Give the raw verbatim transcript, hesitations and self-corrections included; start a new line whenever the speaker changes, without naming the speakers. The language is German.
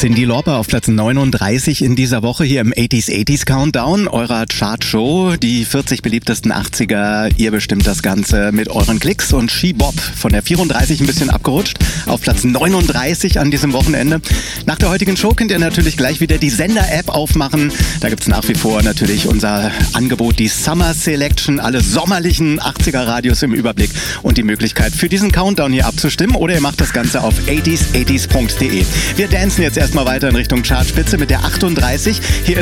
Cyndi Lauper auf Platz neununddreißig in dieser Woche hier im achtziger achtziger Countdown, eurer Chartshow. Die vierzig beliebtesten achtziger. Ihr bestimmt das Ganze mit euren Klicks. Und She-Bop von der vierunddreißig ein bisschen abgerutscht auf Platz neununddreißig an diesem Wochenende. Nach der heutigen Show könnt ihr natürlich gleich wieder die Sender-App aufmachen. Da gibt's nach wie vor natürlich unser Angebot, die Summer Selection, alle sommerlichen achtziger Radios im Überblick und die Möglichkeit für diesen Countdown hier abzustimmen. Oder ihr macht das Ganze auf achtziger achtziger punkt de. Wir dancen jetzt erstmal weiter in Richtung Chartspitze mit der achtunddreißig. Hier ist